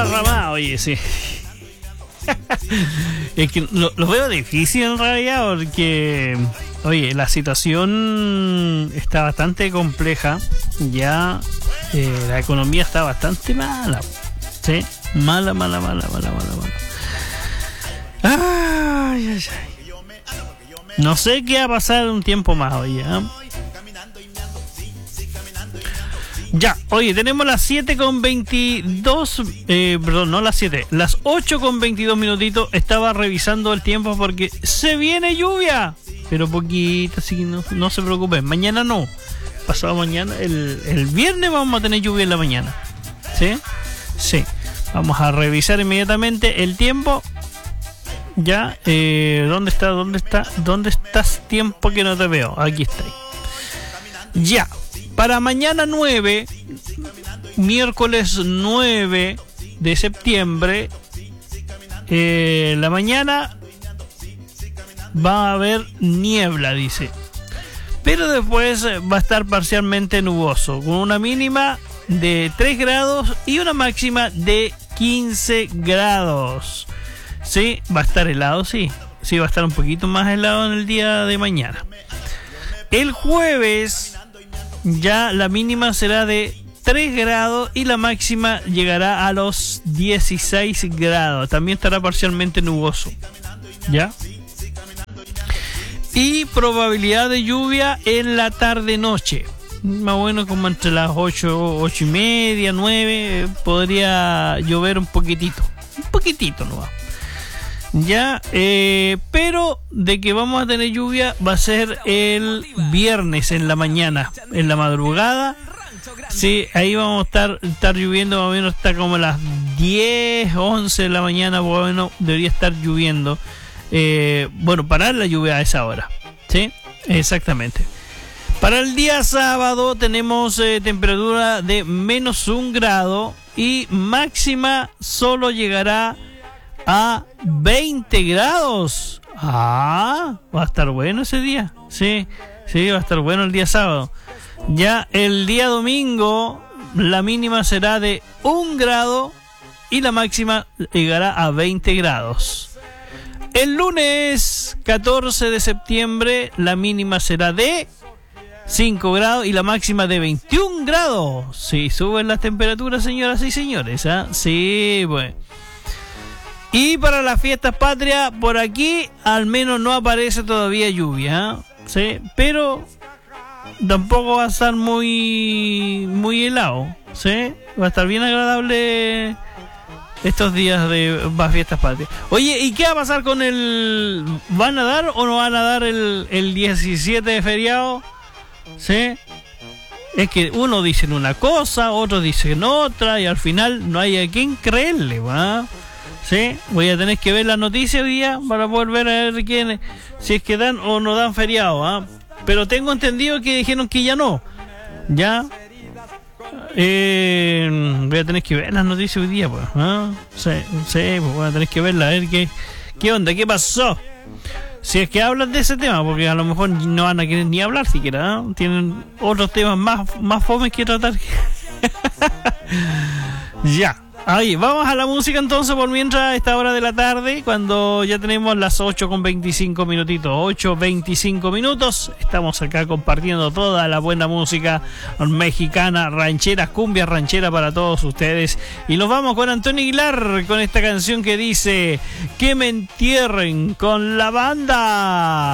desparramado, oye, sí. Es que lo veo difícil en realidad porque, oye, la situación está bastante compleja. Ya la economía está bastante mala. Sí, mala. Ay, ay, ay. No sé qué va a pasar un tiempo más, oye, ¿eh? Ya, oye, tenemos las 7:22, perdón, no las 7, las 8:22 minutitos. Estaba revisando el tiempo porque se viene lluvia, pero poquito, así que no se preocupen. Mañana no, pasado mañana, el viernes vamos a tener lluvia en la mañana. ¿Sí? Sí. Vamos a revisar inmediatamente el tiempo. Ya, ¿dónde estás, tiempo que no te veo? Aquí está. Ya. Para mañana 9, miércoles 9 de septiembre, la mañana va a haber niebla, dice. Pero después va a estar parcialmente nuboso, con una mínima de 3 grados y una máxima de 15 grados. Sí, va a estar helado, sí. Sí, va a estar un poquito más helado en el día de mañana. El jueves ya la mínima será de 3 grados y la máxima llegará a los 16 grados. También estará parcialmente nuboso. ¿Ya? Y probabilidad de lluvia en la tarde-noche. Más bueno como entre las 8:30, 9, podría llover un poquitito. Un poquitito nomás. Ya, pero de que vamos a tener lluvia va a ser el viernes en la mañana, en la madrugada. Sí, ahí vamos a estar lloviendo, más o menos está como a las 10, 11 de la mañana, por lo menos debería estar lloviendo. Bueno, parar la lluvia a esa hora. Sí, exactamente. Para el día sábado tenemos temperatura de -1 grado y máxima solo llegará a 20 grados. Va a estar bueno ese día. Sí, va a estar bueno el día sábado. Ya el día domingo la mínima será de 1 grado y la máxima llegará a 20 grados. El lunes 14 de septiembre la mínima será de 5 grados y la máxima de 21 grados. Sí, suben las temperaturas, señoras y señores. Sí, pues. Y para las fiestas patrias, por aquí al menos no aparece todavía lluvia, ¿sí? Pero tampoco va a estar muy helado, ¿sí? Va a estar bien agradable estos días de las fiestas patrias. Oye, ¿y qué va a pasar con el... ¿Van a dar o no van a dar el 17 de feriado? ¿Sí? Es que uno dice una cosa, otros dicen otra, y al final no hay a quien creerle, ¿va? Sí, voy a tener que ver las noticias hoy día para poder ver a ver quiénes, si es que dan o no dan feriado, pero tengo entendido que dijeron que ya no. Ya voy a tener que ver las noticias hoy día, pues. Sí, pues voy a tener que verla, a ver qué onda, qué pasó. Si es que hablan de ese tema, porque a lo mejor no van a querer ni hablar siquiera, tienen otros temas más fomes que tratar. Ya. Ahí, vamos a la música entonces por mientras a esta hora de la tarde, cuando ya tenemos las 8:25 minutitos, 8:25 minutos, estamos acá compartiendo toda la buena música mexicana, ranchera, cumbia ranchera para todos ustedes. Y nos vamos con Antonio Aguilar, con esta canción que dice: que me entierren con la banda.